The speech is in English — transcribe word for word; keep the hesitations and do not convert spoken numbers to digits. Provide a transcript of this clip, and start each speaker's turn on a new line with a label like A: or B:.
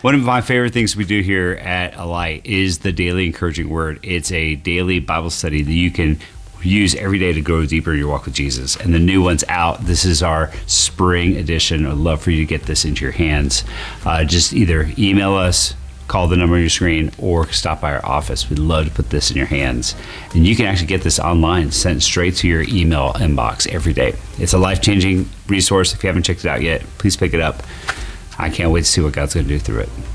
A: One of my favorite things we do here at Alight is the Daily Encouraging Word. It's a daily Bible study that you can use every day to grow deeper in your walk with Jesus. And the new one's out. This is our spring edition. I'd love for you to get this into your hands. Uh, just either email us, call the number on your screen, or stop by our office. We'd love to put this in your hands. And you can actually get this online, sent straight to your email inbox every day. It's a life-changing resource. If you haven't checked it out yet, please pick it up. I can't wait to see what God's going to do through it.